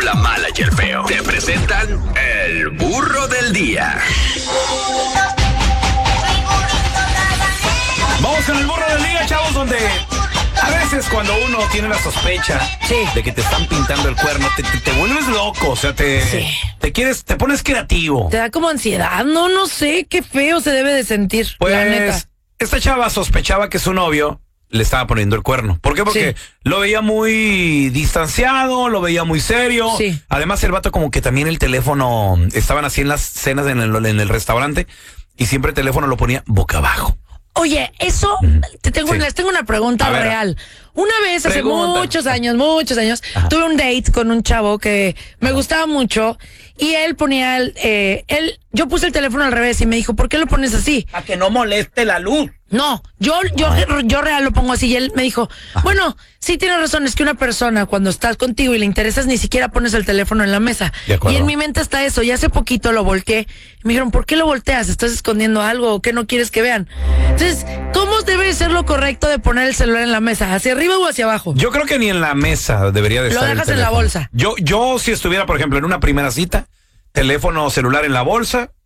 la mala y el feo. Te presentan el burro del día. Vamos con el burro del día, chavos, donde a veces cuando uno tiene la sospecha de que te están pintando el cuerno, te vuelves loco, o sea, te pones creativo. Te da como ansiedad, no sé, qué feo se debe de sentir, la neta. Pues, esta chava sospechaba que su novio le estaba poniendo el cuerno. ¿Por qué? Porque lo veía muy distanciado, lo veía muy serio. Sí. Además, el vato como que también el teléfono, estaban así en las cenas en el restaurante y siempre el teléfono lo ponía boca abajo. Oye, eso, les tengo una pregunta real. Una vez, hace muchos años, tuve un date con un chavo que me gustaba mucho y él ponía, yo puse el teléfono al revés y me dijo, ¿por qué lo pones así? Para que no moleste la luz. No, yo real lo pongo así y él me dijo, bueno, sí tienes razón, es que una persona cuando estás contigo y le interesas ni siquiera pones el teléfono en la mesa. Y en mi mente está eso, y hace poquito lo volteé y me dijeron, ¿por qué lo volteas? ¿Estás escondiendo algo o qué no quieres que vean? Entonces, ¿cómo debe ser lo correcto de poner el celular en la mesa? ¿Hacia arriba o hacia abajo? Yo creo que ni en la mesa debería de estar el dejas teléfono. en la bolsa. Yo si estuviera, por ejemplo, en una primera cita, teléfono celular en la bolsa,